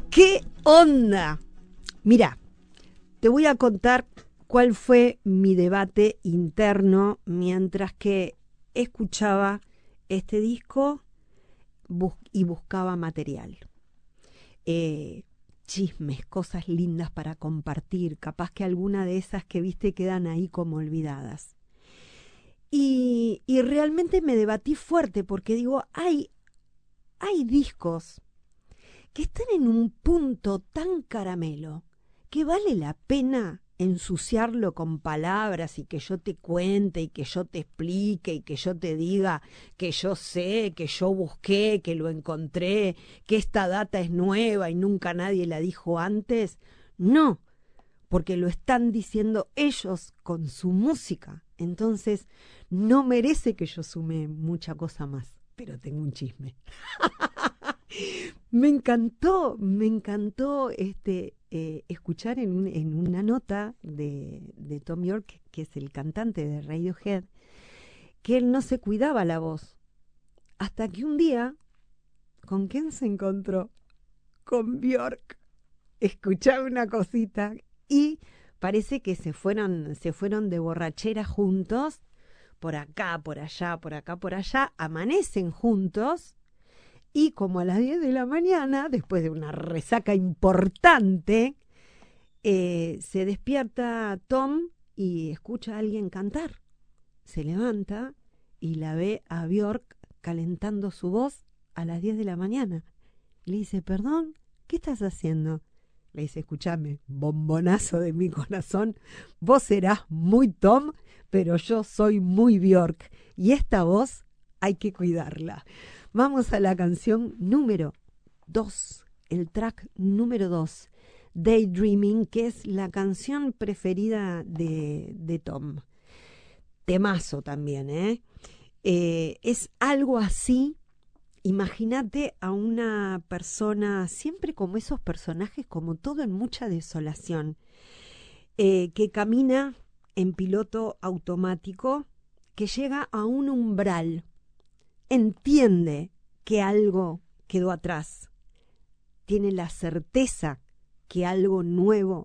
¿Qué onda? Mira, te voy a contar cuál fue mi debate interno mientras que escuchaba este disco y buscaba material. Chismes, cosas lindas para compartir, capaz que alguna de esas que viste quedan ahí como olvidadas. Y realmente me debatí fuerte porque digo, hay discos que están en un punto tan caramelo que vale la pena ensuciarlo con palabras y que yo te cuente y que yo te explique y que yo te diga que yo sé, que yo busqué, que lo encontré, que esta data es nueva y nunca nadie la dijo antes. No, porque lo están diciendo ellos con su música. Entonces no merece que yo sume mucha cosa más, pero tengo un chisme. Me encantó escuchar en una nota de Thom Yorke, que es el cantante de Radiohead, que él no se cuidaba la voz. Hasta que un día, ¿con quién se encontró? Con Björk. Escuchaba una cosita y parece que se fueron de borrachera juntos, por acá, por allá, por acá, por allá, amanecen juntos. Y como a las 10 de la mañana, después de una resaca importante, se despierta Tom y escucha a alguien cantar. Se levanta y la ve a Björk calentando su voz a las 10 de la mañana. Le dice, perdón, ¿qué estás haciendo? Le dice, escúchame, bombonazo de mi corazón, vos serás muy Tom, pero yo soy muy Björk. Y esta voz hay que cuidarla. Vamos a la canción número 2, el track número 2, Daydreaming, que es la canción preferida de Tom. Temazo también, ¿eh? Es algo así. Imagínate a una persona, siempre como esos personajes, como todo en mucha desolación, que camina en piloto automático, que llega a un umbral, entiende que algo quedó atrás, tiene la certeza que algo nuevo